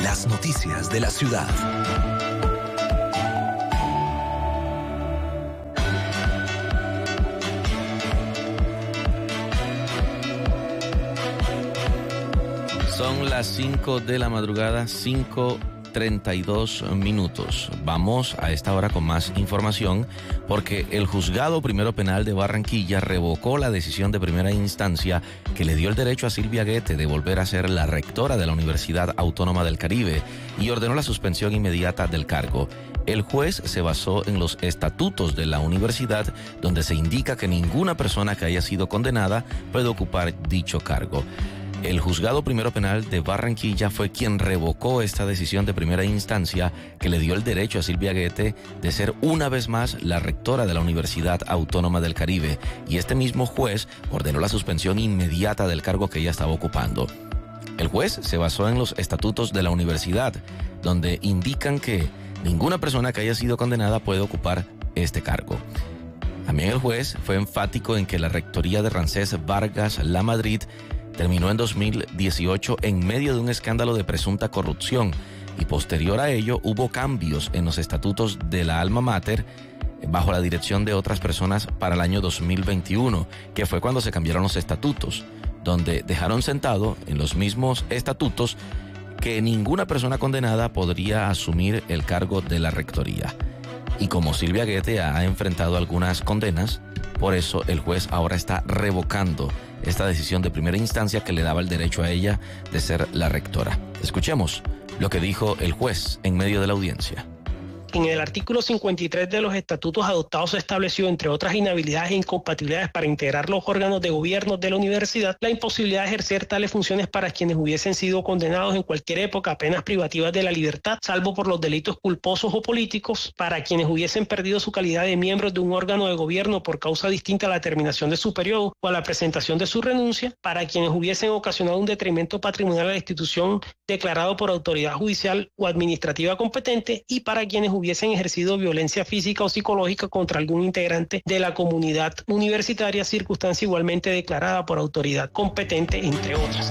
Las noticias de la ciudad. Son las 5 de la madrugada, 5:32 minutos. Vamos a esta hora con más información porque el Juzgado Primero Penal de Barranquilla revocó la decisión de primera instancia que le dio el derecho a Silvia Guete de volver a ser la rectora de la Universidad Autónoma del Caribe y ordenó la suspensión inmediata del cargo. El juez se basó en los estatutos de la universidad, donde se indica que ninguna persona que haya sido condenada puede ocupar dicho cargo. El Juzgado Primero Penal de Barranquilla fue quien revocó esta decisión de primera instancia que le dio el derecho a Silvia Guete de ser una vez más la rectora de la Universidad Autónoma del Caribe, y este mismo juez ordenó la suspensión inmediata del cargo que ella estaba ocupando. El juez se basó en los estatutos de la universidad, donde indican que ninguna persona que haya sido condenada puede ocupar este cargo. También el juez fue enfático en que la rectoría de Ramsés Vargas Lamadrid terminó en 2018 en medio de un escándalo de presunta corrupción y posterior a ello hubo cambios en los estatutos de la alma mater bajo la dirección de otras personas para el año 2021, que fue cuando se cambiaron los estatutos, donde dejaron sentado en los mismos estatutos que ninguna persona condenada podría asumir el cargo de la rectoría. Y como Silvia Guete ha enfrentado algunas condenas, por eso el juez ahora está revocando esta decisión de primera instancia que le daba el derecho a ella de ser la rectora. Escuchemos lo que dijo el juez en medio de la audiencia. En el artículo 53 de los estatutos adoptados se estableció, entre otras inhabilidades e incompatibilidades para integrar los órganos de gobierno de la universidad, la imposibilidad de ejercer tales funciones para quienes hubiesen sido condenados en cualquier época a penas privativas de la libertad, salvo por los delitos culposos o políticos, para quienes hubiesen perdido su calidad de miembros de un órgano de gobierno por causa distinta a la terminación de su periodo o a la presentación de su renuncia, para quienes hubiesen ocasionado un detrimento patrimonial a la institución declarado por autoridad judicial o administrativa competente y para quienes hubiesen ejercido violencia física o psicológica contra algún integrante de la comunidad universitaria, circunstancia igualmente declarada por autoridad competente, entre otras.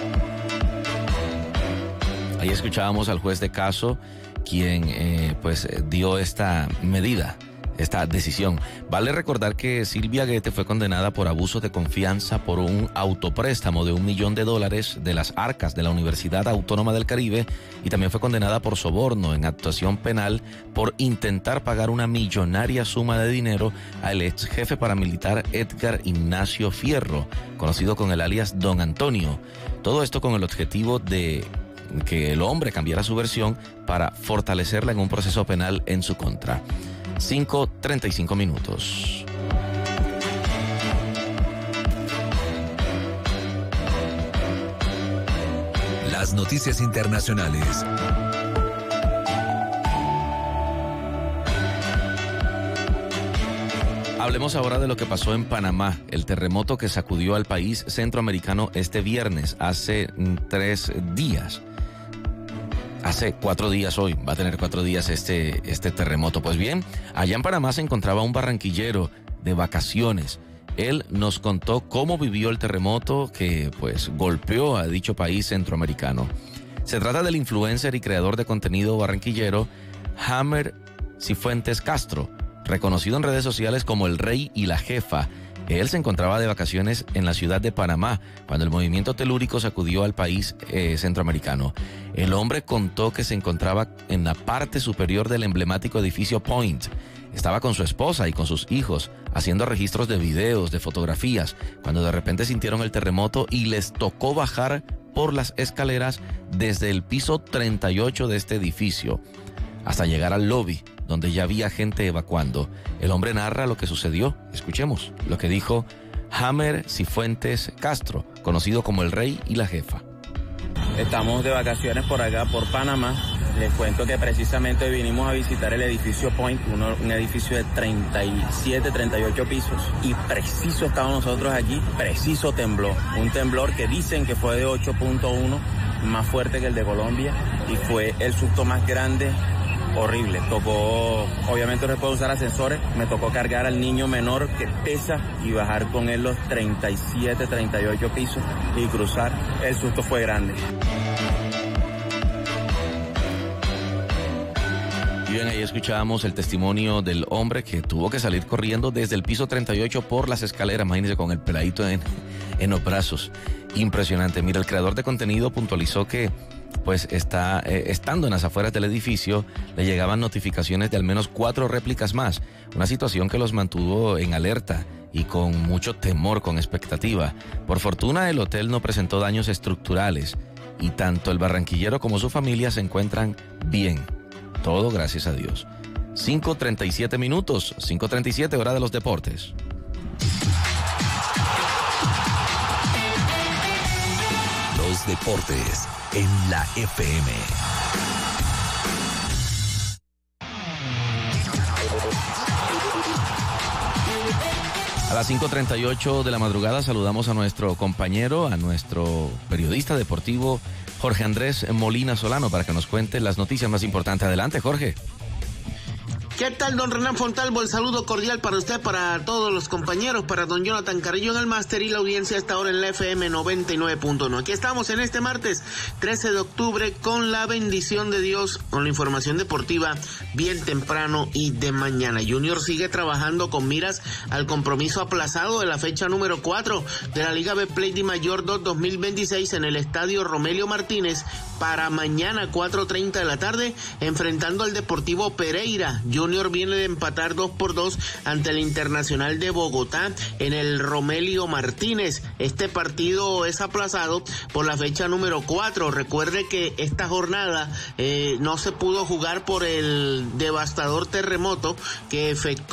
Ahí escuchábamos al juez de caso, quien dio esta medida, esta decisión. Vale recordar que Silvia Guete fue condenada por abuso de confianza por un autopréstamo de $1 millón de las arcas de la Universidad Autónoma del Caribe, y también fue condenada por soborno en actuación penal por intentar pagar una millonaria suma de dinero al ex jefe paramilitar Edgar Ignacio Fierro, conocido con el alias Don Antonio. Todo esto con el objetivo de que el hombre cambiara su versión para fortalecerla en un proceso penal en su contra. 5:35 minutos. Las noticias internacionales. Hablemos ahora de lo que pasó en Panamá, el terremoto que sacudió al país centroamericano este viernes, hace 3 días. Hace 4 días hoy, va a tener 4 días este terremoto. Pues bien, allá en Panamá se encontraba un barranquillero de vacaciones. Él nos contó cómo vivió el terremoto que golpeó a dicho país centroamericano. Se trata del influencer y creador de contenido barranquillero Hamer Cifuentes Castro, reconocido en redes sociales como el Rey y la Jefa. Él se encontraba de vacaciones en la ciudad de Panamá cuando el movimiento telúrico sacudió al país centroamericano. El hombre contó que se encontraba en la parte superior del emblemático edificio Point. Estaba con su esposa y con sus hijos haciendo registros de videos, de fotografías, cuando de repente sintieron el terremoto y les tocó bajar por las escaleras desde el piso 38 de este edificio hasta llegar al lobby, donde ya había gente evacuando. El hombre narra lo que sucedió. Escuchemos lo que dijo Hamer Cifuentes Castro, conocido como el Rey y la Jefa. Estamos de vacaciones por acá, por Panamá. Les cuento que precisamente vinimos a visitar el edificio Point, un edificio de 37, 38 pisos. Y preciso estábamos nosotros aquí, preciso tembló. Un temblor que dicen que fue de 8.1, más fuerte que el de Colombia. Y fue el susto más grande. Horrible, tocó, obviamente no se puede usar ascensores, me tocó cargar al niño menor que pesa y bajar con él los 37, 38 pisos y cruzar. El susto fue grande. Y bien, ahí escuchábamos el testimonio del hombre que tuvo que salir corriendo desde el piso 38 por las escaleras, imagínense, con el peladito en los brazos. Impresionante. Mira, el creador de contenido puntualizó que pues estando en las afueras del edificio, le llegaban notificaciones de al menos 4 réplicas más, una situación que los mantuvo en alerta y con mucho temor, con expectativa. Por fortuna, el hotel no presentó daños estructurales y tanto el barranquillero como su familia se encuentran bien. Todo gracias a Dios. 5:37 minutos, 5:37, hora de los deportes. Los deportes en la FM. A las 5:38 de la madrugada saludamos a nuestro compañero, a nuestro periodista deportivo, Jorge Andrés Molina Solano, para que nos cuente las noticias más importantes. Adelante, Jorge. ¿Qué tal, don Renan Fontalvo? El saludo cordial para usted, para todos los compañeros, para don Jonathan Carrillo en el máster y la audiencia hasta ahora en la FM 99.1. Aquí estamos en este martes 13 de octubre con la bendición de Dios, con la información deportiva bien temprano y de mañana. Junior sigue trabajando con miras al compromiso aplazado de la fecha número 4 de la Liga Betplay Dimayor 2 2026 en el estadio Romelio Martínez para mañana 4:30 de la tarde, enfrentando al Deportivo Pereira. Junior viene de empatar 2-2 ante el Internacional de Bogotá en el Romelio Martínez. Este partido es aplazado por la fecha número 4. Recuerde que esta jornada no se pudo jugar por el devastador terremoto que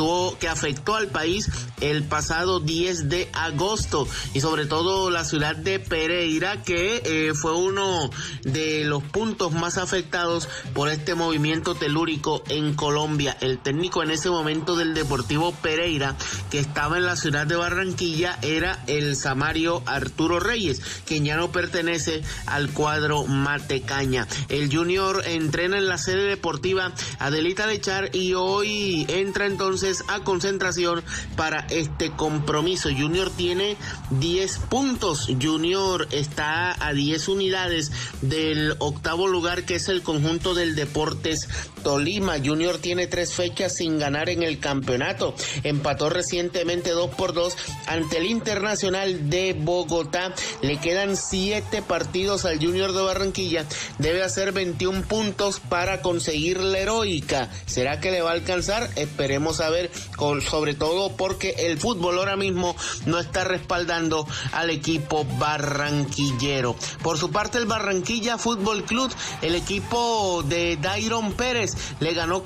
afectó al país el pasado 10 de agosto y sobre todo la ciudad de Pereira, que fue uno de los puntos más afectados por este movimiento telúrico en Colombia. El técnico en ese momento del Deportivo Pereira, que estaba en la ciudad de Barranquilla, era el Samario Arturo Reyes, quien ya no pertenece al cuadro matecaña. El Junior entrena en la sede deportiva Adelita Lechar y hoy entra entonces a concentración para este compromiso. Junior tiene 10 puntos. Junior está a 10 unidades del octavo lugar, que es el conjunto del Deportes Tolima. Junior tiene 3 fechas sin ganar en el campeonato. Empató recientemente 2-2 ante el Internacional de Bogotá. Le quedan 7 partidos al Junior de Barranquilla. Debe hacer 21 puntos para conseguir la heroica. ¿Será que le va a alcanzar? Esperemos a ver, sobre todo porque el fútbol ahora mismo no está respaldando al equipo barranquillero. Por su parte, el Barranquilla Fútbol Club, el equipo de Dairon Pérez, le ganó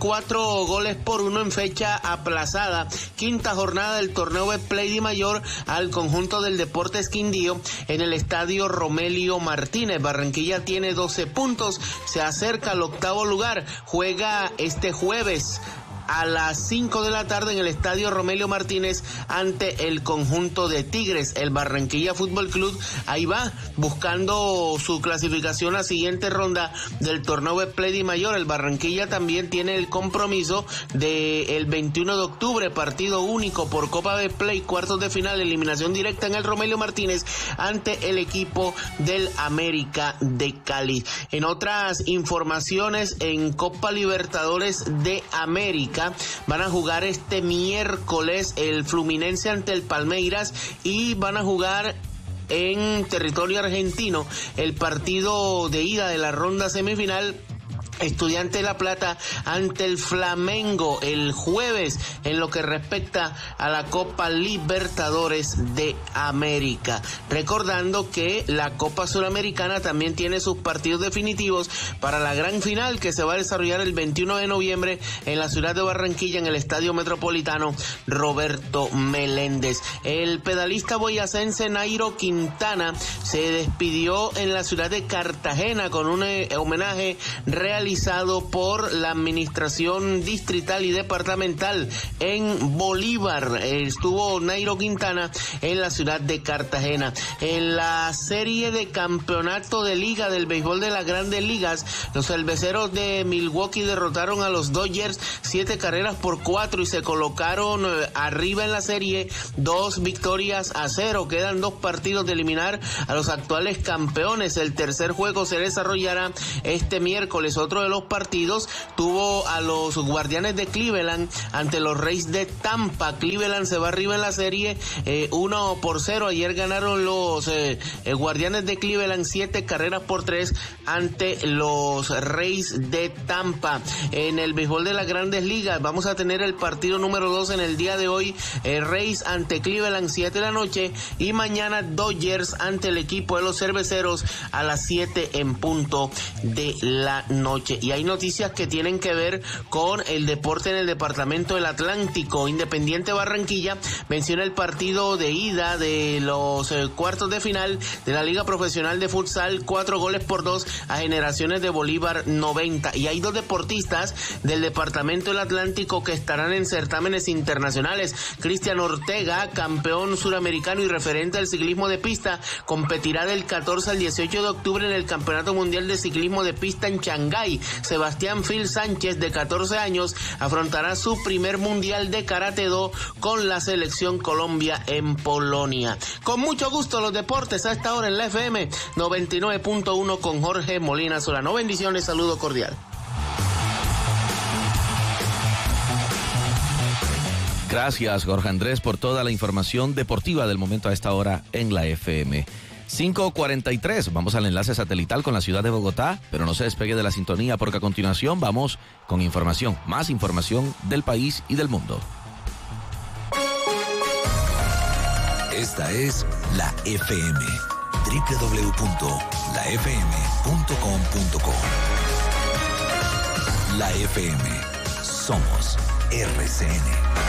4-1 en fecha aplazada, quinta jornada del torneo Betplay Dimayor, al conjunto del Deportes Quindío en el estadio Romelio Martínez. Barranquilla tiene 12 puntos, se acerca al octavo lugar, juega este jueves a las 5 de la tarde en el estadio Romelio Martínez ante el conjunto de Tigres. El Barranquilla Fútbol Club ahí va buscando su clasificación a siguiente ronda del torneo Betplay Dimayor. El Barranquilla también tiene el compromiso del 21 de octubre, partido único por Copa Betplay, cuartos de final, eliminación directa en el Romelio Martínez ante el equipo del América de Cali. En otras informaciones, en Copa Libertadores de América van a jugar este miércoles el Fluminense ante el Palmeiras y van a jugar en territorio argentino el partido de ida de la ronda semifinal, Estudiante de La Plata ante el Flamengo el jueves, en lo que respecta a la Copa Libertadores de América. Recordando que la Copa Suramericana también tiene sus partidos definitivos para la gran final que se va a desarrollar el 21 de noviembre en la ciudad de Barranquilla, en el Estadio Metropolitano Roberto Meléndez. El pedalista boyacense Nairo Quintana se despidió en la ciudad de Cartagena con un homenaje realizado por la administración distrital y departamental en Bolívar. Estuvo Nairo Quintana en la ciudad de Cartagena. En la serie de campeonato de liga del béisbol de las Grandes Ligas, los cerveceros de Milwaukee derrotaron a los Dodgers 7-4 y se colocaron arriba en la serie 2-0. Quedan 2 partidos de eliminar a los actuales campeones. El tercer juego se desarrollará este miércoles. Otro otro de los partidos tuvo a los Guardianes de Cleveland ante los Rays de Tampa. Cleveland se va arriba en la serie 1-0. Ayer ganaron los Guardianes de Cleveland 7-3 ante los Rays de Tampa. En el béisbol de las Grandes Ligas vamos a tener el partido número 2 en el día de hoy. Rays ante Cleveland 7 de la noche y mañana Dodgers ante el equipo de los Cerveceros a las 7 en punto de la noche. Y hay noticias que tienen que ver con el deporte en el departamento del Atlántico. Independiente Barranquilla menciona el partido de ida de los cuartos de final de la Liga Profesional de Futsal, 4-2 a Generaciones de Bolívar 90. Y hay dos deportistas del departamento del Atlántico que estarán en certámenes internacionales. Cristian Ortega, campeón suramericano y referente del ciclismo de pista, competirá del 14 al 18 de octubre en el Campeonato Mundial de Ciclismo de Pista en Shanghái. Sebastián Phil Sánchez, de 14 años, afrontará su primer Mundial de Karate Do con la selección Colombia en Polonia. Con mucho gusto los deportes a esta hora en la FM 99.1 con Jorge Molina Solano. Bendiciones, saludo cordial. Gracias, Jorge Andrés, por toda la información deportiva del momento a esta hora en la FM. 5:43, vamos al enlace satelital con la ciudad de Bogotá, pero no se despegue de la sintonía porque a continuación vamos con información, más información del país y del mundo. Esta es la FM, www.lafm.com.co. La FM, somos RCN.